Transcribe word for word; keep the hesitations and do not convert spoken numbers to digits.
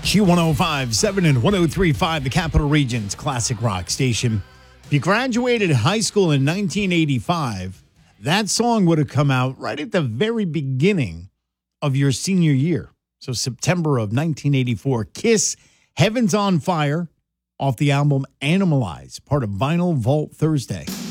Q one oh five point seven and one oh three point five, the Capital Region's classic rock station. If you graduated high school in nineteen eighty-five, that song would have come out right at the very beginning of your senior year. So September of nineteen eighty-four, Kiss, Heaven's on Fire, off the album Animalize, part of Vinyl Vault Thursday.